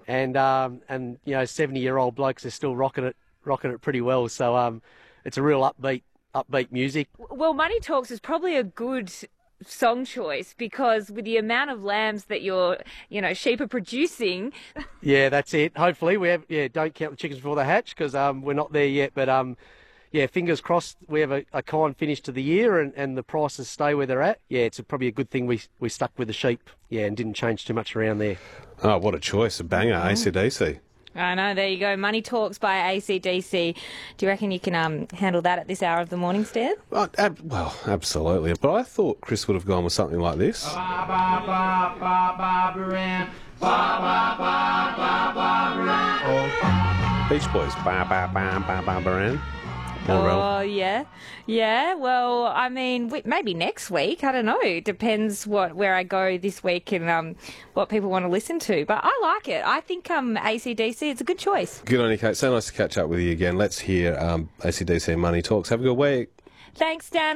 and 70-year-old blokes are still rocking it pretty well. So it's a real upbeat music. Well, Money Talks is probably a good song choice because with the amount of lambs that your sheep are producing. Yeah, that's it. Hopefully don't count the chickens before they hatch because we're not there yet. But fingers crossed we have a kind finish to the year and the prices stay where they're at. Yeah, it's probably a good thing we stuck with the sheep. Yeah, and didn't change too much around there. Oh, what a choice. A banger, AC/DC. I know, there you go. Money Talks by AC/DC. Do you reckon you can handle that at this hour of the morning, Stan? Well, absolutely. But I thought Chris would have gone with something like this. Beach Boys. Baran. Oh, yeah. Yeah, well, I mean, maybe next week. I don't know. Depends where I go this week and what people want to listen to. But I like it. I think AC/DC, it's a good choice. Good on you, Kate. So nice to catch up with you again. Let's hear AC/DC Money Talks. Have a good week. Thanks, Dan.